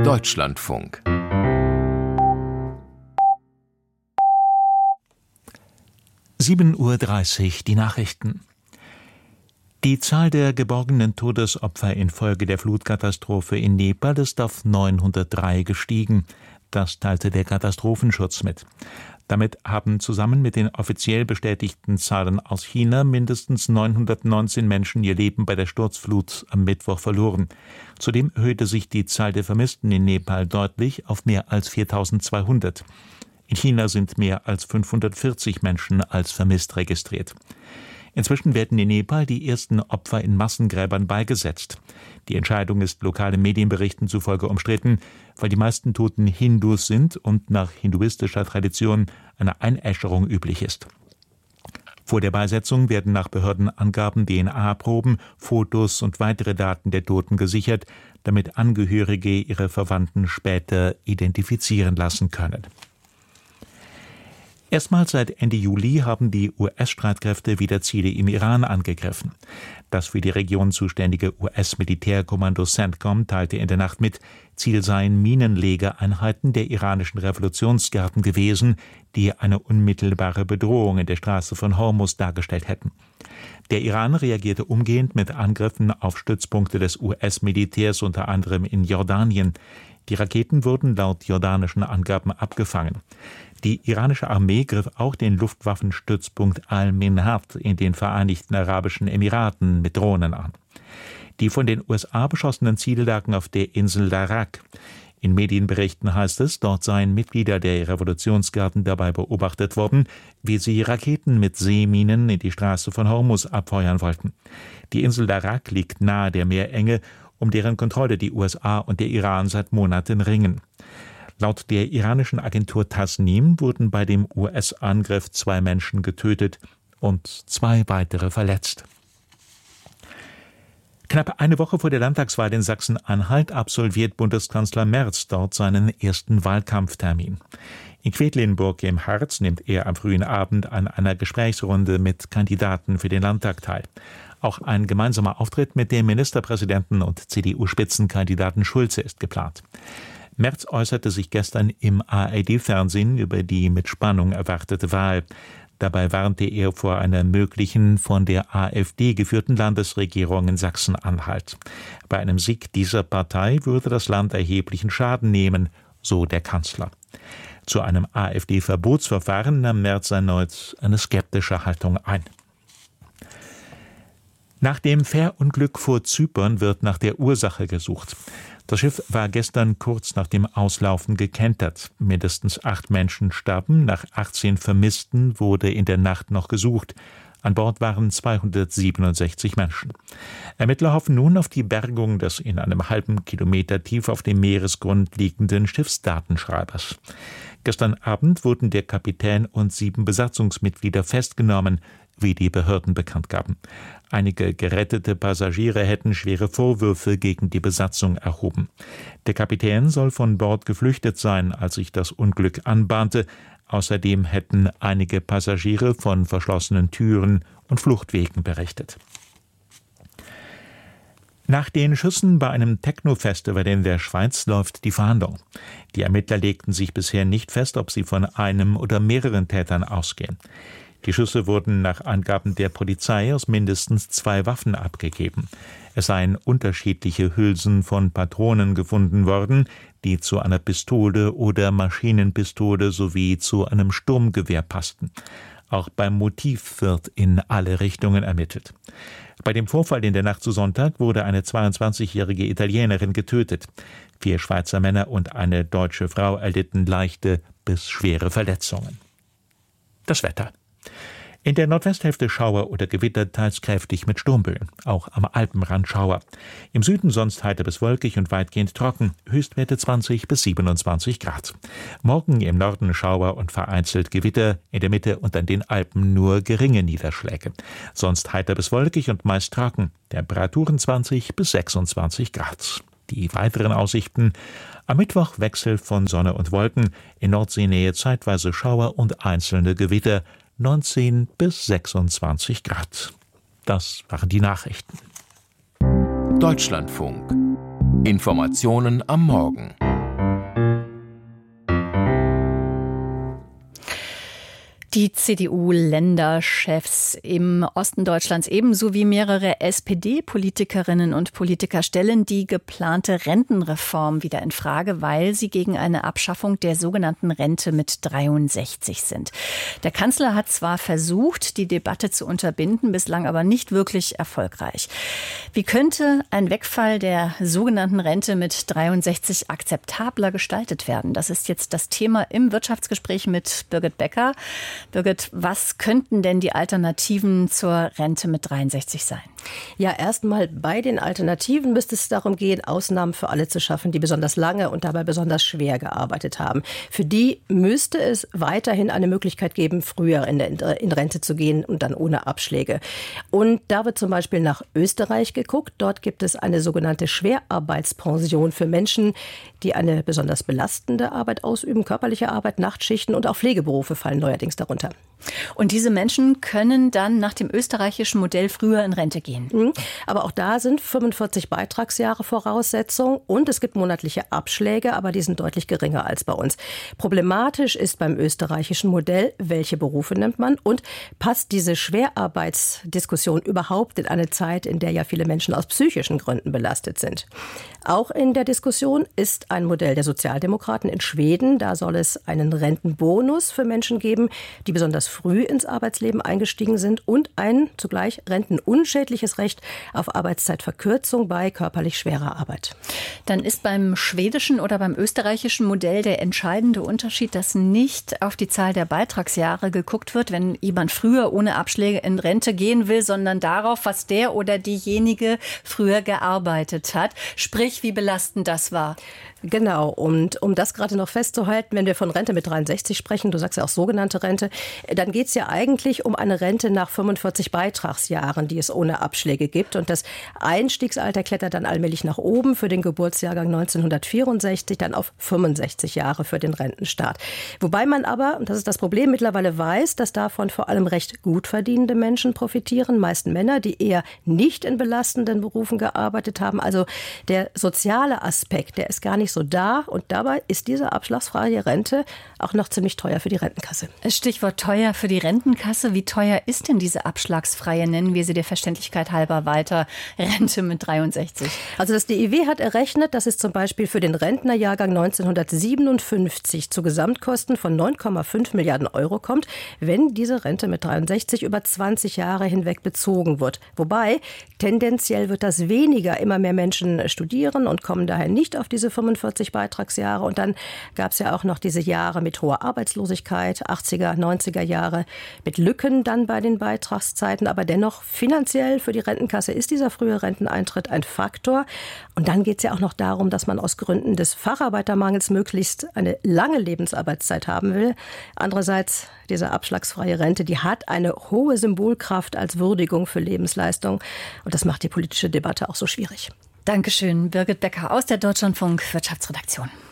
Deutschlandfunk. Uhr, die Nachrichten. Die Zahl der geborgenen Todesopfer infolge der Flutkatastrophe in Nepal ist auf 903 gestiegen. Das teilte der Katastrophenschutz mit. Damit haben zusammen mit den offiziell bestätigten Zahlen aus China mindestens 919 Menschen ihr Leben bei der Sturzflut am Mittwoch verloren. Zudem erhöhte sich die Zahl der Vermissten in Nepal deutlich auf mehr als 4.200. In China sind mehr als 540 Menschen als vermisst registriert. Inzwischen werden in Nepal die ersten Opfer in Massengräbern beigesetzt. Die Entscheidung ist lokalen Medienberichten zufolge umstritten, weil die meisten Toten Hindus sind und nach hinduistischer Tradition eine Einäscherung üblich ist. Vor der Beisetzung werden nach Behördenangaben DNA-Proben, Fotos und weitere Daten der Toten gesichert, damit Angehörige ihre Verwandten später identifizieren lassen können. Erstmals seit Ende Juli haben die US-Streitkräfte wieder Ziele im Iran angegriffen. Das für die Region zuständige US-Militärkommando CENTCOM teilte in der Nacht mit, Ziel seien Minenlegeeinheiten der iranischen Revolutionsgarden gewesen, die eine unmittelbare Bedrohung in der Straße von Hormuz dargestellt hätten. Der Iran reagierte umgehend mit Angriffen auf Stützpunkte des US-Militärs, unter anderem in Jordanien. Die Raketen wurden laut jordanischen Angaben abgefangen. Die iranische Armee griff auch den Luftwaffenstützpunkt Al-Minhad in den Vereinigten Arabischen Emiraten mit Drohnen an. Die von den USA beschossenen Ziele lagen auf der Insel Darak. In Medienberichten heißt es, dort seien Mitglieder der Revolutionsgarden dabei beobachtet worden, wie sie Raketen mit Seeminen in die Straße von Hormuz abfeuern wollten. Die Insel Darak liegt nahe der Meerenge, um deren Kontrolle die USA und der Iran seit Monaten ringen. Laut der iranischen Agentur Tasnim wurden bei dem US-Angriff 2 Menschen getötet und 2 weitere verletzt. Knapp eine Woche vor der Landtagswahl in Sachsen-Anhalt absolviert Bundeskanzler Merz dort seinen ersten Wahlkampftermin. In Quedlinburg im Harz nimmt er am frühen Abend an einer Gesprächsrunde mit Kandidaten für den Landtag teil. Auch ein gemeinsamer Auftritt mit dem Ministerpräsidenten und CDU-Spitzenkandidaten Schulze ist geplant. Merz äußerte sich gestern im ARD-Fernsehen über die mit Spannung erwartete Wahl. Dabei warnte er vor einer möglichen von der AfD geführten Landesregierung in Sachsen-Anhalt. Bei einem Sieg dieser Partei würde das Land erheblichen Schaden nehmen, so der Kanzler. Zu einem AfD-Verbotsverfahren nahm Merz erneut eine skeptische Haltung ein. Nach dem Fährunglück vor Zypern wird nach der Ursache gesucht. Das Schiff war gestern kurz nach dem Auslaufen gekentert. Mindestens 8 Menschen starben, nach 18 Vermissten wurde in der Nacht noch gesucht. An Bord waren 267 Menschen. Ermittler hoffen nun auf die Bergung des in einem halben Kilometer tief auf dem Meeresgrund liegenden Schiffsdatenschreibers. Gestern Abend wurden der Kapitän und 7 Besatzungsmitglieder festgenommen, wie die Behörden bekannt gaben. Einige gerettete Passagiere hätten schwere Vorwürfe gegen die Besatzung erhoben. Der Kapitän soll von Bord geflüchtet sein, als sich das Unglück anbahnte. Außerdem hätten einige Passagiere von verschlossenen Türen und Fluchtwegen berichtet. Nach den Schüssen bei einem Techno-Festival in der Schweiz läuft die Fahndung. Die Ermittler legten sich bisher nicht fest, ob sie von einem oder mehreren Tätern ausgehen. Die Schüsse wurden nach Angaben der Polizei aus mindestens 2 Waffen abgegeben. Es seien unterschiedliche Hülsen von Patronen gefunden worden, die zu einer Pistole oder Maschinenpistole sowie zu einem Sturmgewehr passten. Auch beim Motiv wird in alle Richtungen ermittelt. Bei dem Vorfall in der Nacht zu Sonntag wurde eine 22-jährige Italienerin getötet. 4 Schweizer Männer und eine deutsche Frau erlitten leichte bis schwere Verletzungen. Das Wetter. In der Nordwesthälfte Schauer oder Gewitter, teils kräftig mit Sturmböen. Auch am Alpenrand Schauer. Im Süden sonst heiter bis wolkig und weitgehend trocken. Höchstwerte 20 bis 27 Grad. Morgen im Norden Schauer und vereinzelt Gewitter. In der Mitte und an den Alpen nur geringe Niederschläge. Sonst heiter bis wolkig und meist trocken. Temperaturen 20 bis 26 Grad. Die weiteren Aussichten: am Mittwoch Wechsel von Sonne und Wolken. In Nordseenähe zeitweise Schauer und einzelne Gewitter. 19 bis 26 Grad. Das waren die Nachrichten. Deutschlandfunk. Informationen am Morgen. Die CDU-Länderchefs im Osten Deutschlands ebenso wie mehrere SPD-Politikerinnen und Politiker stellen die geplante Rentenreform wieder in Frage, weil sie gegen eine Abschaffung der sogenannten Rente mit 63 sind. Der Kanzler hat zwar versucht, die Debatte zu unterbinden, bislang aber nicht wirklich erfolgreich. Wie könnte ein Wegfall der sogenannten Rente mit 63 akzeptabler gestaltet werden? Das ist jetzt das Thema im Wirtschaftsgespräch mit Birgit Becker. Birgit, was könnten denn die Alternativen zur Rente mit 63 sein? Ja, erstmal bei den Alternativen müsste es darum gehen, Ausnahmen für alle zu schaffen, die besonders lange und dabei besonders schwer gearbeitet haben. Für die müsste es weiterhin eine Möglichkeit geben, früher in Rente zu gehen und dann ohne Abschläge. Und da wird zum Beispiel nach Österreich geguckt. Dort gibt es eine sogenannte Schwerarbeitspension für Menschen, die eine besonders belastende Arbeit ausüben, körperliche Arbeit, Nachtschichten und auch Pflegeberufe fallen neuerdings darunter. Und diese Menschen können dann nach dem österreichischen Modell früher in Rente gehen. Aber auch da sind 45 Beitragsjahre Voraussetzung und es gibt monatliche Abschläge, aber die sind deutlich geringer als bei uns. Problematisch ist beim österreichischen Modell, welche Berufe nimmt man und passt diese Schwerarbeitsdiskussion überhaupt in eine Zeit, in der ja viele Menschen aus psychischen Gründen belastet sind. Auch in der Diskussion ist ein Modell der Sozialdemokraten in Schweden. Da soll es einen Rentenbonus für Menschen geben, die besonders früh ins Arbeitsleben eingestiegen sind und ein zugleich rentenunschädliches Recht auf Arbeitszeitverkürzung bei körperlich schwerer Arbeit. Dann ist beim schwedischen oder beim österreichischen Modell der entscheidende Unterschied, dass nicht auf die Zahl der Beitragsjahre geguckt wird, wenn jemand früher ohne Abschläge in Rente gehen will, sondern darauf, was der oder diejenige früher gearbeitet hat. Sprich, wie belastend das war. Genau, und um das gerade noch festzuhalten, wenn wir von Rente mit 63 sprechen, du sagst ja auch sogenannte Rente, dann geht es ja eigentlich um eine Rente nach 45 Beitragsjahren, die es ohne Abschläge gibt. Und das Einstiegsalter klettert dann allmählich nach oben für den Geburtsjahrgang 1964, dann auf 65 Jahre für den Rentenstart. Wobei man aber, und das ist das Problem, mittlerweile weiß, dass davon vor allem recht gut verdienende Menschen profitieren, meist Männer, die eher nicht in belastenden Berufen gearbeitet haben. Also der soziale Aspekt, der ist gar nicht so da und dabei ist diese abschlagsfreie Rente auch noch ziemlich teuer für die Rentenkasse. Stichwort teuer für die Rentenkasse. Wie teuer ist denn diese abschlagsfreie, nennen wir sie der Verständlichkeit halber weiter, Rente mit 63? Also das DIW hat errechnet, dass es zum Beispiel für den Rentnerjahrgang 1957 zu Gesamtkosten von 9,5 Milliarden Euro kommt, wenn diese Rente mit 63 über 20 Jahre hinweg bezogen wird. Wobei tendenziell wird das weniger. Immer mehr Menschen studieren und kommen daher nicht auf diese 45 Beitragsjahre. Und dann gab es ja auch noch diese Jahre mit hoher Arbeitslosigkeit, 80er, 90er Jahre, mit Lücken dann bei den Beitragszeiten. Aber dennoch finanziell für die Rentenkasse ist dieser frühe Renteneintritt ein Faktor. Und dann geht es ja auch noch darum, dass man aus Gründen des Facharbeitermangels möglichst eine lange Lebensarbeitszeit haben will. Andererseits, diese abschlagsfreie Rente, die hat eine hohe Symbolkraft als Würdigung für Lebensleistung. Und das macht die politische Debatte auch so schwierig. Dankeschön, Birgit Becker aus der Deutschlandfunk Wirtschaftsredaktion.